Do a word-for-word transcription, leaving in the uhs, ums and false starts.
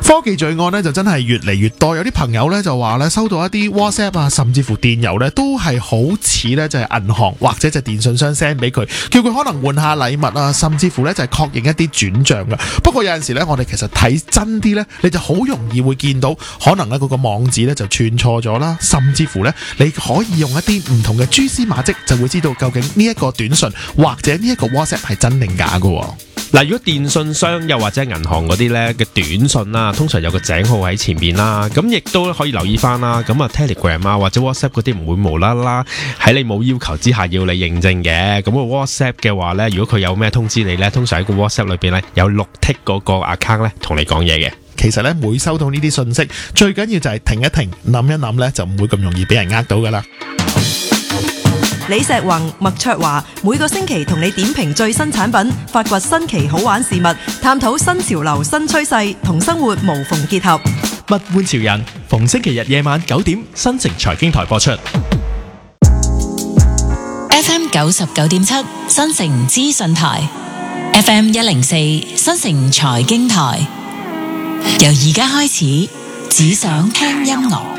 科技罪案咧就真係越嚟越多，有啲朋友咧就話咧收到一啲 WhatsApp 啊，甚至乎電郵咧都係好似咧就係銀行或者就電信商 send 俾佢，叫佢可能換下禮物啊，甚至乎咧就係確認一啲轉賬噶。不過有陣時咧，我哋其實睇真啲咧，你就好容易會見到可能咧嗰個網址咧就串錯咗啦，甚至乎咧你可以用一啲唔同嘅蛛絲馬跡，就會知道究竟呢一個短信或者呢一個 WhatsApp 係真定假噶。 嗱，如果電信商又或者銀行嗰啲咧嘅短信啦，通常有個井號喺前面啦，咁亦都可以留意翻啦。咁啊 Telegram 啊或者 WhatsApp 嗰啲唔會無啦啦喺你冇要求之下要你認證嘅。咁個 WhatsApp 嘅話咧，如果佢有咩通知你咧，通常喺個 WhatsApp 裏邊咧有綠剔嗰個 account 咧同你講嘢嘅。 其實咧每收到呢啲信息，最緊要就係停一停，諗一諗咧，就唔會咁容易俾人呃到噶啦。 李石宏、麥卓華每個星期同你點評最新產品，發掘新奇好玩事物，探討新潮流新趨勢，同生活無縫結合。 物玩潮人，逢星期日夜晚九點，新城財經台播出。 F M 九十九點七，新城資訊台 ；F M 一零四，新城財經台。由而家開始，只想聽音樂。